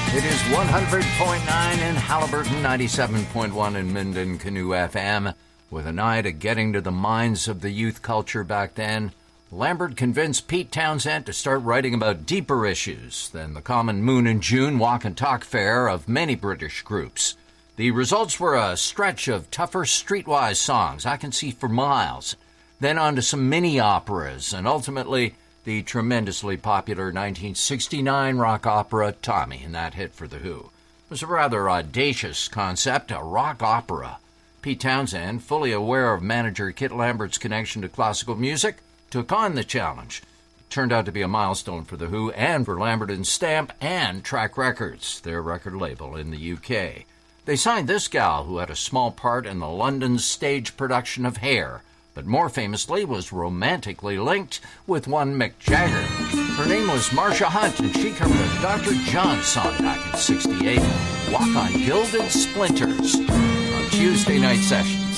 It is 100.9 in Halliburton, 97.1 in Minden Canoe FM. With an eye to getting to the minds of the youth culture back then, Lambert convinced Pete Townsend to start writing about deeper issues than the common Moon and June walk and talk fare of many British groups. The results were a stretch of tougher streetwise songs, I Can See for Miles, then on to some mini-operas, and ultimately the tremendously popular 1969 rock opera Tommy, and that hit for The Who. It was a rather audacious concept, a rock opera. Pete Townsend, fully aware of manager Kit Lambert's connection to classical music, took on the challenge. It turned out to be a milestone for The Who and for Lambert and Stamp and Track Records, their record label in the UK. They signed this gal who had a small part in the London stage production of Hair, but more famously was romantically linked with one Mick Jagger. Her name was Marsha Hunt, and she covered a Dr. John song back in '68, Walk on Gilded Splinters, on Tuesday Night Sessions.